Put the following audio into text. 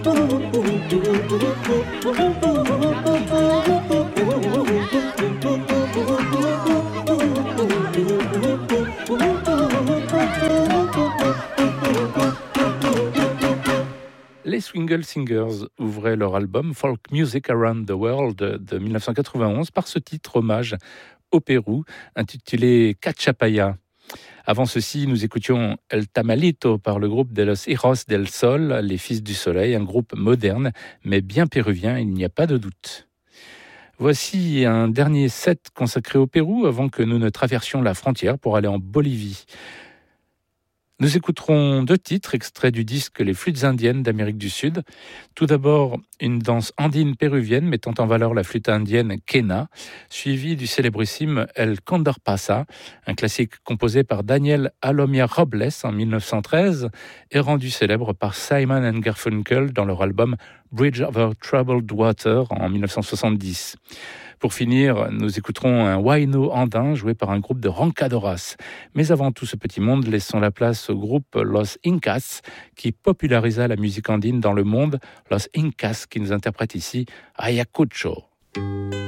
Les Swingle Singers ouvraient leur album Folk Music Around the World de 1991 par ce titre hommage au Pérou intitulé Cachapaya. Avant ceci, nous écoutions El Tamalito par le groupe de Los Hijos del Sol, les Fils du Soleil, un groupe moderne mais bien péruvien, il n'y a pas de doute. Voici un dernier set consacré au Pérou avant que nous ne traversions la frontière pour aller en Bolivie. Nous écouterons 2 titres extraits du disque Les flûtes indiennes d'Amérique du Sud. Tout d'abord, une danse andine péruvienne mettant en valeur la flûte indienne quena, suivie du célébrissime El Condor Pasa, un classique composé par Daniel Alomia Robles en 1913 et rendu célèbre par Simon & Garfunkel dans leur album Bridge Over Troubled Water en 1970. Pour finir, nous écouterons un huayno andin joué par un groupe de rancadoras. Mais avant tout ce petit monde, laissons la place au groupe Los Incas qui popularisa la musique andine dans le monde. Los Incas qui nous interprète ici Ayacucho.